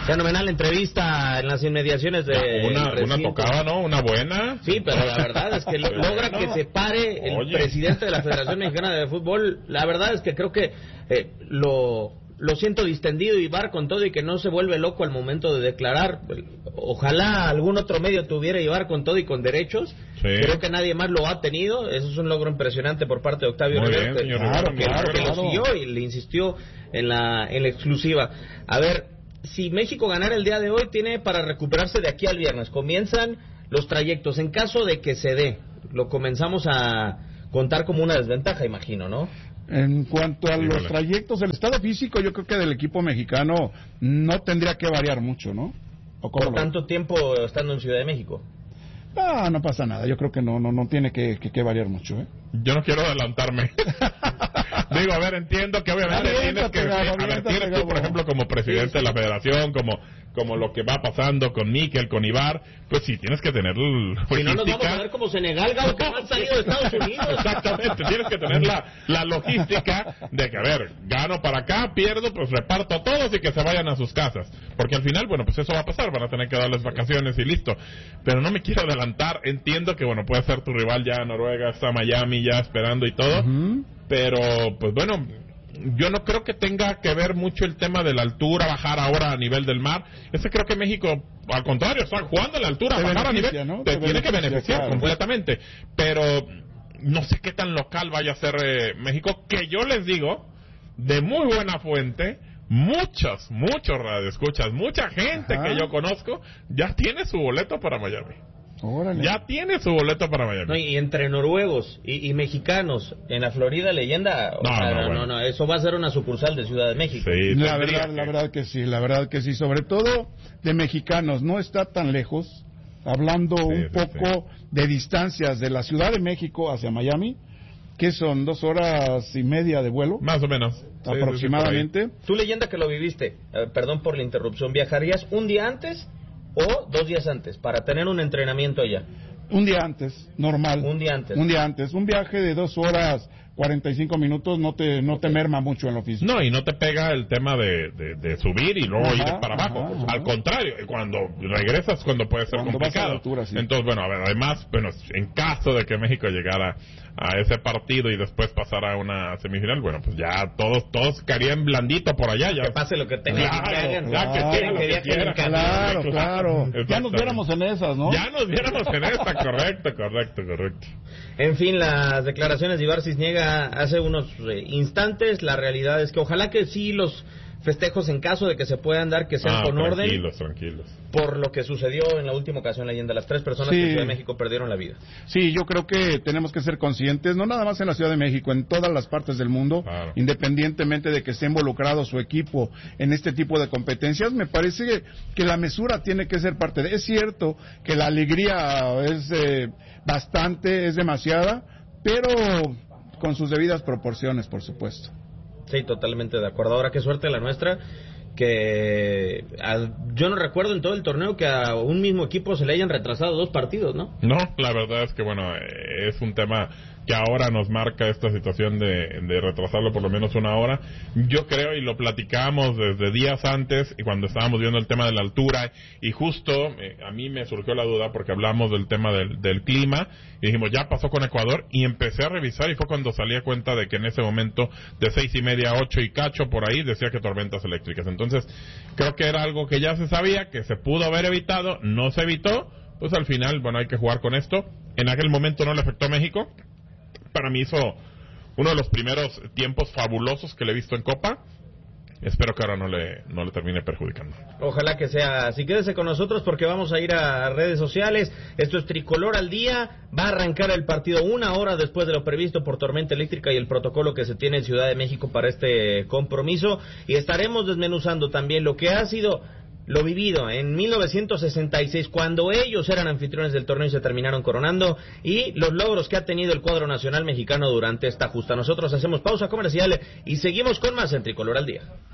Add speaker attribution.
Speaker 1: Fenomenal entrevista en las inmediaciones de...
Speaker 2: Una tocada, ¿no? Una buena.
Speaker 1: Sí, pero la verdad es que logra que se pare el presidente de la Federación Mexicana de Fútbol. La verdad es que creo que lo siento distendido Ibar con todo y que no se vuelve loco al momento de declarar. Ojalá algún otro medio tuviera Ibar con todo y con derechos. Sí. Creo que nadie más lo ha tenido. Eso es un logro impresionante por parte de Octavio Rivera, que lo siguió y le insistió en la exclusiva. A ver, si México ganara el día de hoy, tiene para recuperarse de aquí al viernes. Comienzan los trayectos. En caso de que se dé, lo comenzamos a contar como una desventaja, imagino, ¿no?
Speaker 3: En cuanto a los trayectos, el estado físico, yo creo que del equipo mexicano no tendría que variar mucho, ¿no?
Speaker 1: ¿Por tanto tiempo estando en Ciudad de México?
Speaker 3: No pasa nada. Yo creo que no tiene que variar mucho, ¿eh?
Speaker 2: Yo no quiero adelantarme. Digo, a ver, entiendo que obviamente tienes tú, por ejemplo, como presidente de la federación, como lo que va pasando con Mikel, con Ibar, pues sí, tienes que tener logística.
Speaker 1: Si no nos vamos a ver como Senegal, Gabo, que han salido de Estados Unidos.
Speaker 2: Exactamente, tienes que tener la logística de que, a ver, gano para acá, pierdo, pues reparto a todos y que se vayan a sus casas. Porque al final, bueno, pues eso va a pasar, van a tener que darles vacaciones y listo. Pero no me quiero adelantar, entiendo que, bueno, puede ser tu rival ya Noruega, está Miami ya esperando y todo, pero, pues bueno, yo no creo que tenga que ver mucho el tema de la altura, bajar ahora a nivel del mar. Creo que México, al contrario, está jugando a la altura, bajar a nivel, ¿no? Te tiene que beneficiar, claro, completamente. Pero no sé qué tan local vaya a ser México, que yo les digo, de muy buena fuente, muchos radioescuchas, mucha gente que yo conozco, ya tiene su boleto para Miami.
Speaker 3: Órale.
Speaker 2: Ya tiene su boleto para Miami.
Speaker 1: No, y entre noruegos y mexicanos en la Florida Leyenda, no, eso va a ser una sucursal de Ciudad de México.
Speaker 3: Sí, la verdad que sí, sobre todo de mexicanos, no está tan lejos, hablando un poco de distancias de la Ciudad de México hacia Miami, que son 2 horas y media de vuelo.
Speaker 2: Más o menos.
Speaker 3: Aproximadamente.
Speaker 1: Tú, Leyenda, que lo viviste, perdón por la interrupción, ¿viajarías un día antes o 2 días antes para tener un entrenamiento allá?
Speaker 3: Un día antes, normal.
Speaker 1: Un día antes.
Speaker 3: Un viaje de 2 horas 45 minutos no te merma mucho en lo físico.
Speaker 2: No, y no te pega el tema de subir y luego ir para abajo. Al contrario, cuando regresas, cuando puede ser complicado.
Speaker 3: Vas a la altura, sí.
Speaker 2: Entonces, bueno, a ver, además, bueno, en caso de que México llegara a ese partido y después pasara a una semifinal, bueno, pues ya todos caerían blandito por allá. Ya
Speaker 1: que pase lo que tengan.
Speaker 3: Claro. Ya nos viéramos en esas, ¿no?
Speaker 2: Ya nos viéramos en esa, correcto.
Speaker 1: En fin, las declaraciones de Ibar Cisniega hace unos instantes. La realidad es que ojalá que sí los festejos, en caso de que se puedan dar, que sean con orden.
Speaker 2: Tranquilos.
Speaker 1: Por lo que sucedió en la última ocasión, Leyenda, las 3 personas que en Ciudad de México perdieron la vida.
Speaker 3: Sí, yo creo que tenemos que ser conscientes, no nada más en la Ciudad de México, en todas las partes del mundo, independientemente de que esté involucrado su equipo en este tipo de competencias. Me parece que la mesura tiene que ser parte de... Es cierto que la alegría es es demasiada, pero con sus debidas proporciones, por supuesto.
Speaker 1: Sí, totalmente de acuerdo. Ahora, qué suerte la nuestra, que yo no recuerdo en todo el torneo que a un mismo equipo se le hayan retrasado 2 partidos, ¿no?
Speaker 2: No, la verdad es que, bueno, es un tema que ahora nos marca esta situación de retrasarlo por lo menos 1 hora. Yo creo, y lo platicamos desde días antes, y cuando estábamos viendo el tema de la altura, y justo a mí me surgió la duda porque hablamos del tema del clima, y dijimos, ya pasó con Ecuador, y empecé a revisar, y fue cuando salí a cuenta de que en ese momento, de 6:30 a 8 y cacho por ahí, decía que tormentas eléctricas. Entonces, creo que era algo que ya se sabía, que se pudo haber evitado, no se evitó, pues al final, bueno, hay que jugar con esto. En aquel momento no le afectó a México. Para mí hizo uno de los primeros tiempos fabulosos que le he visto en Copa. Espero que ahora no le termine perjudicando.
Speaker 1: Ojalá que sea así. Quédese con nosotros porque vamos a ir a redes sociales. Esto es Tricolor al Día. Va a arrancar el partido 1 hora después de lo previsto por tormenta eléctrica y el protocolo que se tiene en Ciudad de México para este compromiso. Y estaremos desmenuzando también lo que ha sido lo vivido en 1966, cuando ellos eran anfitriones del torneo y se terminaron coronando, y los logros que ha tenido el cuadro nacional mexicano durante esta justa. Nosotros hacemos pausa comercial y seguimos con más en Tricolor al Día.